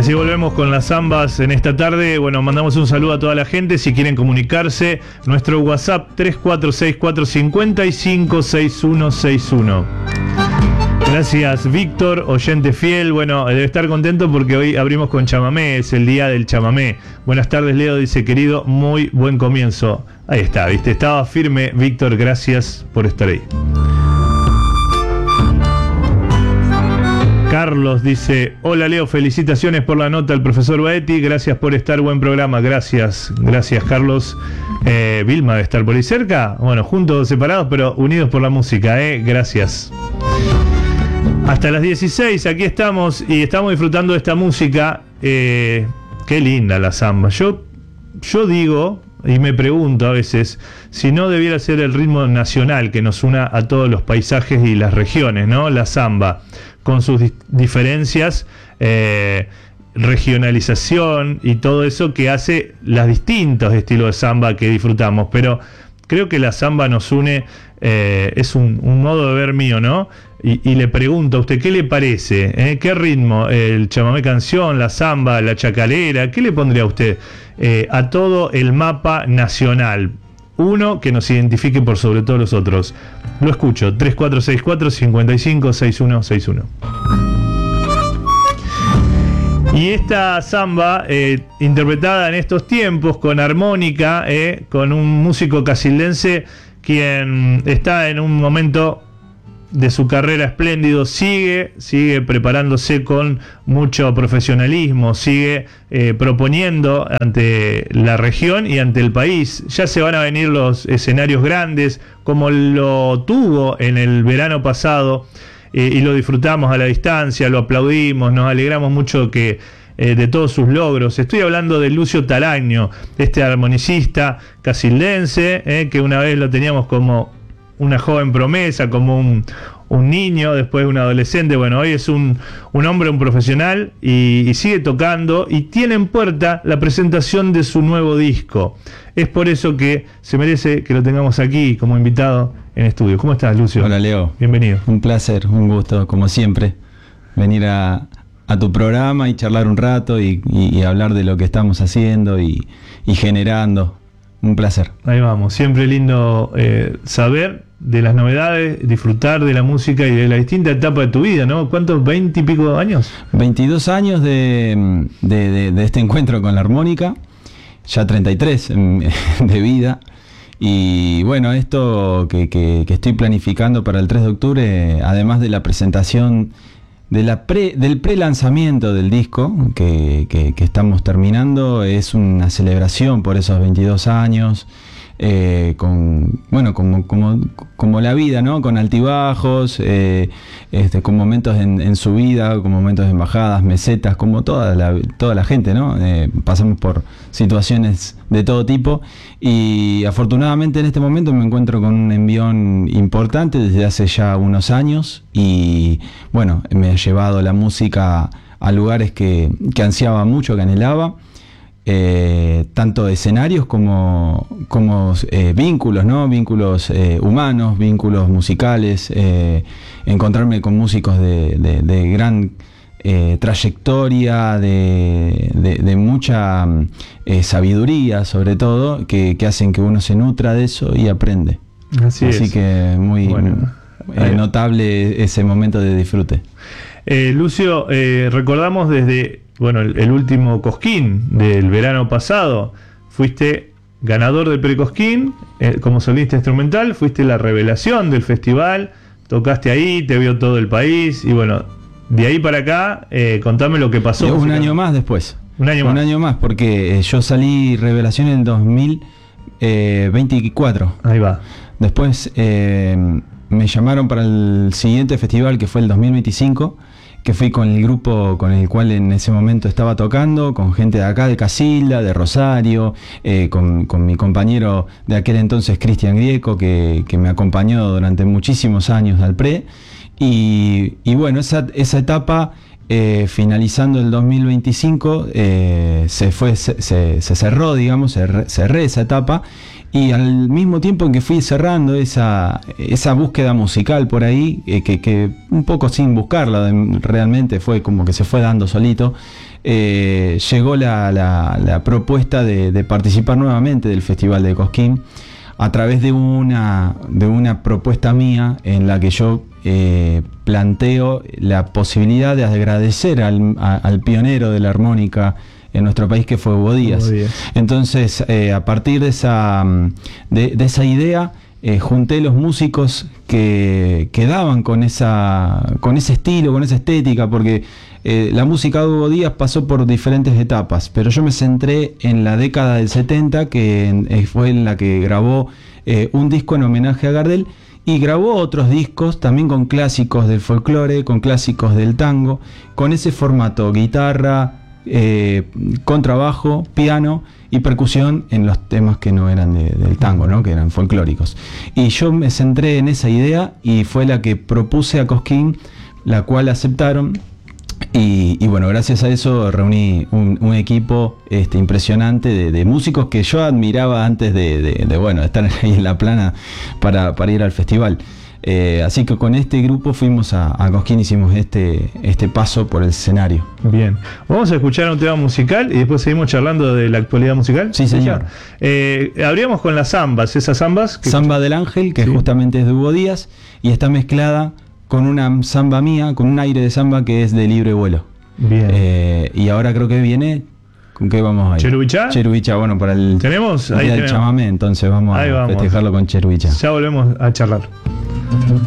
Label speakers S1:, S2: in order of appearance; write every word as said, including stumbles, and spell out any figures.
S1: Así volvemos con las zambas en esta tarde. Bueno, mandamos un saludo a toda la gente. Si quieren comunicarse, nuestro WhatsApp tres cuatro seis cuatro cinco cinco seis uno seis uno. Gracias, Víctor, oyente fiel. Bueno, debe estar contento porque hoy abrimos con chamamé, es el día del chamamé. Buenas tardes, Leo, dice, querido, muy buen comienzo. Ahí está, viste, estaba firme, Víctor, gracias por estar ahí. Carlos dice, hola Leo, felicitaciones por la nota del profesor Baetti, gracias por estar, buen programa, gracias, gracias Carlos. Eh, Vilma debe estar por ahí cerca, bueno, juntos, separados, pero unidos por la música, eh, gracias. Hasta las dieciséis, aquí estamos y estamos disfrutando de esta música, eh, qué linda la zamba. Yo, yo digo, y me pregunto a veces, si no debiera ser el ritmo nacional que nos una a todos los paisajes y las regiones, ¿no? La zamba, con sus di- diferencias, eh, regionalización y todo eso que hace los distintos estilos de zamba que disfrutamos. Pero creo que la zamba nos une, eh, es un, un modo de ver mío, ¿no? Y, y le pregunto a usted, ¿qué le parece? ¿Eh? ¿Qué ritmo? ¿El chamamé canción, la zamba, la chacalera? ¿Qué le pondría a usted eh, a todo el mapa nacional? Uno que nos identifique por sobre todos los otros. Lo escucho, tres cuatro seis cuatro cinco cinco seis uno seis uno. Y esta zamba, eh, interpretada en estos tiempos con armónica, eh, con un músico casildense quien está en un momento de su carrera espléndido, sigue, sigue preparándose con mucho profesionalismo, sigue eh, proponiendo ante la región y ante el país. Ya se van a venir los escenarios grandes, como lo tuvo en el verano pasado, eh, y lo disfrutamos a la distancia, lo aplaudimos, nos alegramos mucho que eh, de todos sus logros. Estoy hablando de Lucio Talaño, este armonicista casildense, eh, que una vez lo teníamos como una joven promesa, como un, un niño, después un adolescente. Bueno, hoy es un, un hombre, un profesional, y, y sigue tocando, y tiene en puerta la presentación de su nuevo disco. Es por eso que se merece que lo tengamos aquí como invitado en estudio. ¿Cómo estás, Lucio?
S2: Hola, Leo.
S1: Bienvenido.
S2: Un placer, un gusto, como siempre, venir a, a tu programa y charlar un rato y, y, y hablar de lo que estamos haciendo y, y generando. Un placer.
S1: Ahí vamos, siempre lindo eh, saber de las novedades, disfrutar de la música y de la distinta etapa de tu vida, ¿no? ¿Cuántos? ¿veinte y pico años?
S2: veintidós años de, de, de, de este encuentro con la armónica, ya treinta y tres de vida. Y bueno, esto que, que, que estoy planificando para el tres de octubre, además de la presentación de la pre, del pre-lanzamiento del disco que, que, que estamos terminando, es una celebración por esos veintidós años, eh, con, bueno, como, como, como la vida, ¿no? Con altibajos, eh, este, con momentos en, en subida, con momentos en bajadas, mesetas, como toda la, toda la gente, ¿no? Eh, pasamos por situaciones de todo tipo, y afortunadamente en este momento me encuentro con un envión importante desde hace ya unos años, y bueno, me ha llevado la música a lugares que, que ansiaba mucho, que anhelaba, eh, tanto escenarios como, como eh, vínculos, ¿no? Vínculos eh, humanos, vínculos musicales, eh, encontrarme con músicos de, de, de gran Eh, trayectoria, de, de, de mucha eh, sabiduría, sobre todo, que, que hacen que uno se nutra de eso y aprende.
S1: Así,
S2: Así
S1: es.
S2: que muy
S1: Bueno,
S2: eh, notable ese momento de disfrute.
S1: Eh, Lucio, eh, recordamos desde bueno el, el último Cosquín del verano pasado, fuiste ganador del Precosquín eh, como solista instrumental, fuiste la revelación del festival, tocaste ahí, te vio todo el país, y bueno, de ahí para acá, eh, contame lo que pasó.
S2: Y un año más después.
S1: Un año más.
S2: Un año más, porque eh, yo salí revelación en el dos mil veinticuatro.
S1: Ahí va.
S2: Después eh, me llamaron para el siguiente festival, que fue el dos mil veinticinco, que fui con el grupo con el cual en ese momento estaba tocando, con gente de acá, de Casilda, de Rosario, eh, con, con mi compañero de aquel entonces, Cristian Grieco, que, que me acompañó durante muchísimos años al pre. Y, y bueno, esa, esa etapa eh, finalizando el dos mil veinticinco, eh, se, fue, se, se, se cerró, digamos, cerré, cerré esa etapa, y al mismo tiempo en que fui cerrando esa, esa búsqueda musical por ahí, eh, que, que un poco sin buscarla, realmente fue como que se fue dando solito, eh, llegó la, la, la propuesta de, de participar nuevamente del Festival de Cosquín, a través de una, de una propuesta mía en la que yo eh, planteo la posibilidad de agradecer al, a, al pionero de la armónica en nuestro país, que fue Hugo Díaz. Hugo Díaz. Entonces, eh, a partir de esa, de, de esa idea, eh, junté los músicos que, que daban con, esa, con ese estilo, con esa estética, porque eh, la música de Hugo Díaz pasó por diferentes etapas, pero yo me centré en la década del setenta, que eh, fue en la que grabó eh, un disco en homenaje a Gardel, y grabó otros discos también con clásicos del folclore, con clásicos del tango, con ese formato: guitarra, Eh, contrabajo, piano y percusión en los temas que no eran de, del tango, ¿no? Que eran folclóricos. Y yo me centré en esa idea y fue la que propuse a Cosquín, la cual aceptaron. Y, y bueno, gracias a eso reuní un, un equipo este, impresionante de, de músicos que yo admiraba antes de, de, de, bueno, de estar ahí en la plana para, para ir al festival. Eh, así que con este grupo fuimos a, a Cosquín, hicimos este, este paso por el escenario.
S1: Bien, vamos a escuchar un tema musical y después seguimos charlando de la actualidad musical.
S2: Sí, señor.
S1: Eh, abríamos con las zambas, esas zambas. Que
S2: Zamba del Ángel, que sí, justamente es de Hugo Díaz, y está mezclada con una zamba mía, con un aire de zamba que es de Libre Vuelo.
S1: Bien.
S2: Eh, y ahora creo que viene... ¿Con qué vamos a ir?
S1: ¿Cherubichá?
S2: Cherubichá, bueno, para el
S1: ¿Tenemos?
S2: Día
S1: Ahí
S2: del
S1: tenemos.
S2: chamamé, entonces vamos
S1: Ahí
S2: a
S1: vamos.
S2: festejarlo con Cherubichá.
S1: Ya volvemos a charlar.